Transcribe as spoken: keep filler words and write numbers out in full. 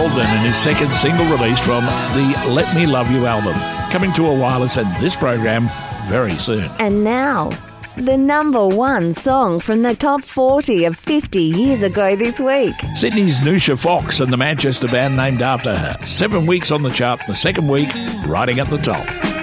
Golden and his second single released from the Let Me Love You album, coming to a wireless and this program very soon. And now, the number one song from the top forty of fifty years ago this week. Sydney's Nusha Fox and the Manchester band named after her. Seven weeks on the chart, the second week riding at the top.